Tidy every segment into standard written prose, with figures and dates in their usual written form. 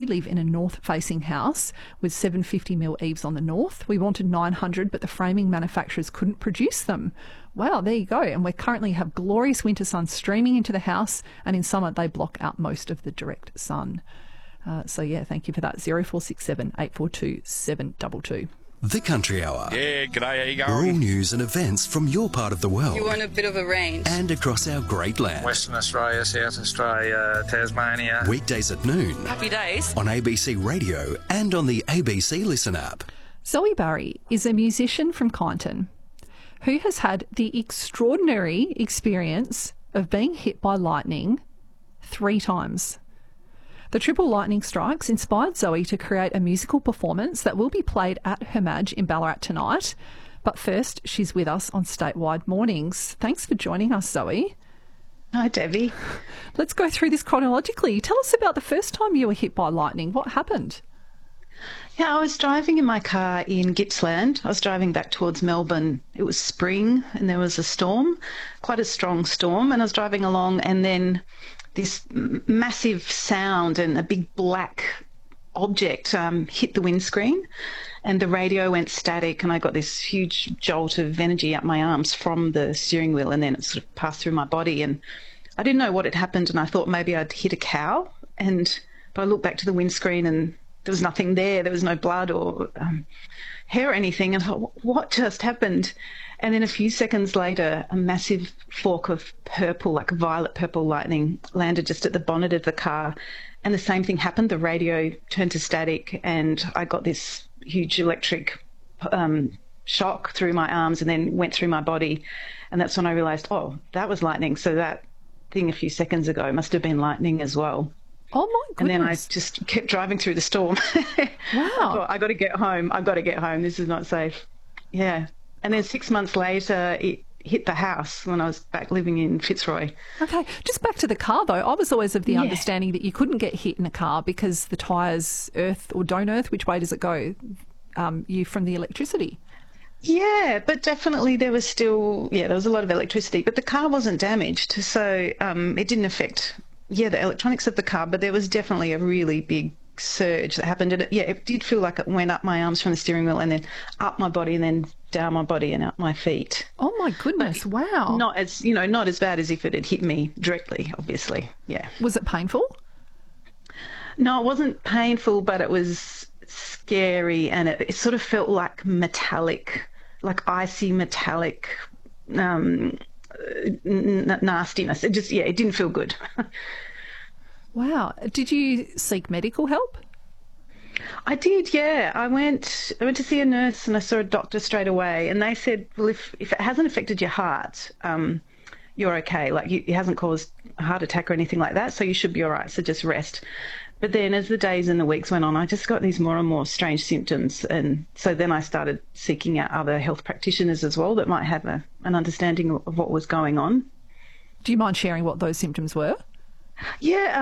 live in a north-facing house with 750mm eaves on the north. We wanted 900, but the framing manufacturers couldn't produce them. Wow, there you go. And we currently have glorious winter sun streaming into the house, and in summer they block out most of the direct sun. So, yeah, thank you for that. 0467 842 722. The Country Hour. Yeah, g'day, how you going? Rural news and events from your part of the world. You want a bit of a range. And across our great land. Western Australia, South Australia, Tasmania. Weekdays at noon. Happy days. On ABC Radio and on the ABC Listen app. Zoe Barry is a musician from Kyneton who has had the extraordinary experience of being hit by lightning 3 times. The triple lightning strikes inspired Zoe to create a musical performance that will be played at Her Madge in Ballarat tonight. But first, she's with us on Statewide Mornings. Thanks for joining us, Zoe. Hi, Debbie. Let's go through this chronologically. Tell us about the first time you were hit by lightning. What happened? Yeah, I was driving in my car in Gippsland. I was driving back towards Melbourne. It was spring and there was a storm, quite a strong storm, and I was driving along, and then this massive sound and a big black object hit the windscreen, and the radio went static, and I got this huge jolt of energy up my arms from the steering wheel, and then it sort of passed through my body, and I didn't know what had happened, and I thought maybe I'd hit a cow, but I looked back to the windscreen and there was nothing there. There was no blood or hair or anything, and I thought, what just happened? And then a few seconds later, a massive fork of purple, like violet purple lightning, landed just at the bonnet of the car. And the same thing happened. The radio turned to static, and I got this huge electric shock through my arms and then went through my body. And that's when I realised, oh, that was lightning. So that thing a few seconds ago must have been lightning as well. Oh, my goodness. And then I just kept driving through the storm. Wow. I got to get home. I've got to get home. This is not safe. Yeah. And then 6 months later, it hit the house when I was back living in Fitzroy. Okay, just back to the car though. I was always of the understanding that you couldn't get hit in a car because the tyres earth or don't earth. Which way does it go? You from the electricity? Yeah, but definitely there was still, there was a lot of electricity, but the car wasn't damaged. So it didn't affect, the electronics of the car, but there was definitely a really big surge that happened, and it did feel like it went up my arms from the steering wheel and then up my body and then down my body and up my feet. Oh my goodness. But wow. Not as bad as if it had hit me directly, obviously. Yeah. Was it painful? No, it wasn't painful, but it was scary, and it sort of felt like metallic, like icy metallic nastiness. It just it didn't feel good. Wow. Did you seek medical help? I did, yeah. I went to see a nurse and I saw a doctor straight away, and they said, well, if it hasn't affected your heart, you're okay. Like it hasn't caused a heart attack or anything like that, so you should be all right. So just rest. But then as the days and the weeks went on, I just got these more and more strange symptoms, and so then I started seeking out other health practitioners as well that might have an understanding of what was going on. Do you mind sharing what those symptoms were? Yeah,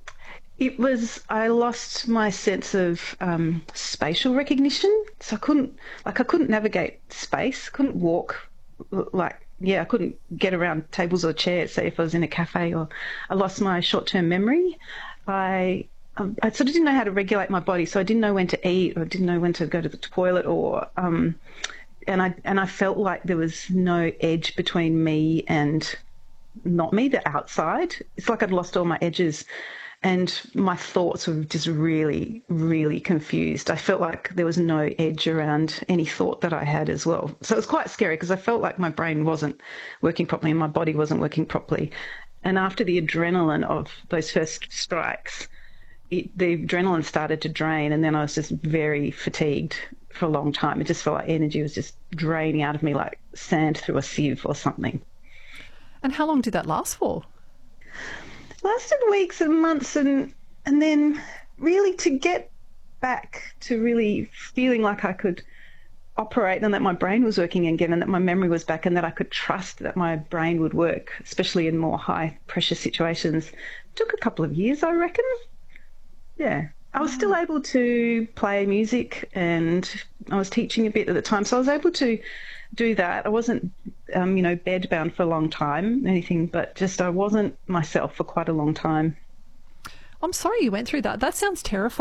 I lost my sense of spatial recognition. So I couldn't navigate space, couldn't walk, I couldn't get around tables or chairs, say if I was in a cafe, or I lost my short-term memory. I sort of didn't know how to regulate my body, so I didn't know when to eat or didn't know when to go to the toilet, or and I felt like there was no edge between me and not me, the outside. It's like I'd lost all my edges, and my thoughts were just really, really confused. I felt like there was no edge around any thought that I had as well. So it was quite scary because I felt like my brain wasn't working properly and my body wasn't working properly. And after the adrenaline of those first strikes, the adrenaline started to drain, and then I was just very fatigued for a long time. It just felt like energy was just draining out of me like sand through a sieve or something. And how long did that last for? It lasted weeks and months, and then really to get back to really feeling like I could operate and that my brain was working again and that my memory was back and that I could trust that my brain would work, especially in more high pressure situations. It took a couple of years, I reckon. Yeah. I was still able to play music, and I was teaching a bit at the time, so I was able to do that. I wasn't, bedbound for a long time, anything, but just I wasn't myself for quite a long time. I'm sorry you went through that. That sounds terrifying.